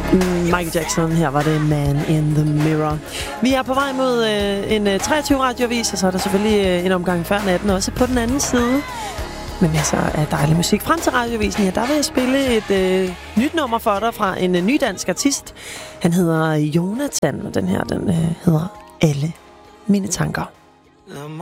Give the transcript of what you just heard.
Michael Jackson, her var det Man in the Mirror. Vi er på vej mod en 23 radioavis, og så er der selvfølgelig en omgang før natten også på den anden side. Men masser af dejlig musik. Frem til radiovisen her, der vil jeg spille et nyt nummer for dig fra en ny dansk artist. Han hedder Jonathan, og den her, den hedder Alle mine tanker.